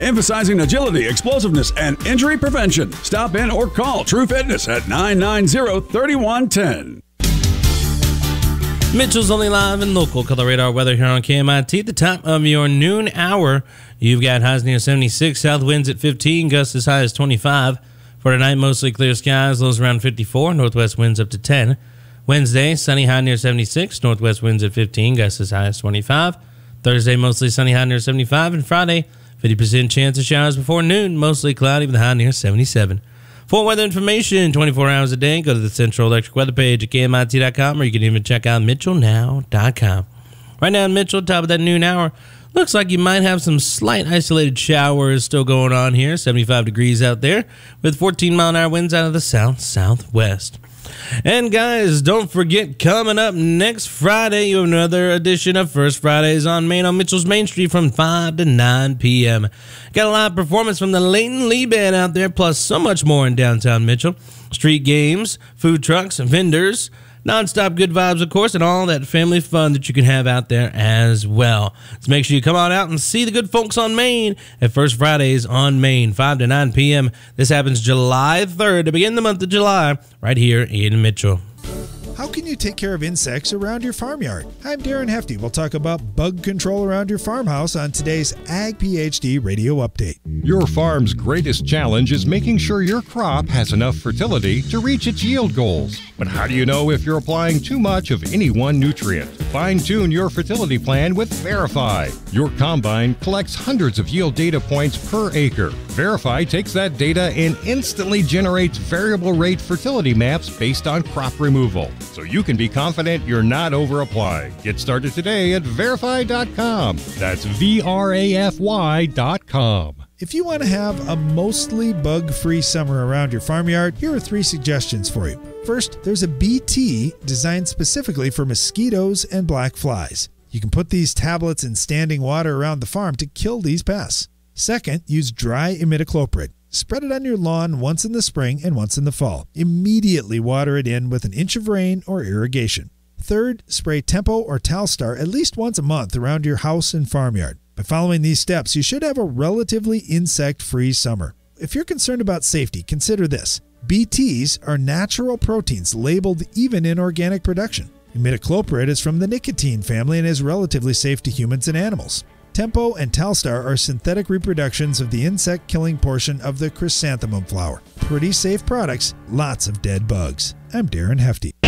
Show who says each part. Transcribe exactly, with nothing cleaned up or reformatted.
Speaker 1: Emphasizing agility, explosiveness, and injury prevention. Stop in or call True Fitness at nine nine zero, three one one zero.
Speaker 2: Mitchell's Only Live and Local Color Radar weather here on K M I T. At the top of your noon hour, you've got highs near seventy-six, south winds at fifteen, gusts as high as twenty-five. For tonight, mostly clear skies, lows around fifty-four, northwest winds up to ten. Wednesday, sunny, high near seventy-six, northwest winds at fifteen, gusts as high as twenty-five. Thursday, mostly sunny, high near seventy-five. And Friday, fifty percent chance of showers before noon, mostly cloudy with a high near seventy-seven. For weather information, twenty-four hours a day, go to the Central Electric Weather page at K M I T dot com, or you can even check out Mitchell Now dot com. Right now in Mitchell, top of that noon hour, looks like you might have some slight isolated showers still going on here. seventy-five degrees out there with fourteen mile an hour winds out of the south-southwest. And guys, don't forget, coming up next Friday, you have another edition of First Fridays on Main on Mitchell's Main Street from five to nine p.m. Got a live performance from the Leighton Lee Band out there, plus so much more in downtown Mitchell. Street games, food trucks, vendors, non-stop good vibes, of course, and all that family fun that you can have out there as well. So make sure you come on out and see the good folks on Main at First Fridays on Main, five to nine p.m. This happens July third to begin the month of July right here in Mitchell.
Speaker 3: How can you take care of insects around your farmyard? I'm Darren Hefty. We'll talk about bug control around your farmhouse on today's Ag PhD Radio Update.
Speaker 4: Your farm's greatest challenge is making sure your crop has enough fertility to reach its yield goals. But how do you know if you're applying too much of any one nutrient? Fine-tune your fertility plan with Verify. Your combine collects hundreds of yield data points per acre. Verify takes that data and instantly generates variable rate fertility maps based on crop removal, so you can be confident you're not over-applying. Get started today at verify dot com. That's V R A F Y dot com.
Speaker 3: If you want to have a mostly bug-free summer around your farmyard, here are three suggestions for you. First, there's a B T designed specifically for mosquitoes and black flies. You can put these tablets in standing water around the farm to kill these pests. Second, use dry imidacloprid. Spread it on your lawn once in the spring and once in the fall. Immediately water it in with an inch of rain or irrigation. Third, spray Tempo or Talstar at least once a month around your house and farmyard. By following these steps, you should have a relatively insect-free summer. If you're concerned about safety, consider this. B Ts are natural proteins labeled even in organic production. Imidacloprid is from the nicotine family and is relatively safe to humans and animals. Tempo and Talstar are synthetic reproductions of the insect-killing portion of the chrysanthemum flower. Pretty safe products, lots of dead bugs. I'm Darren Hefty.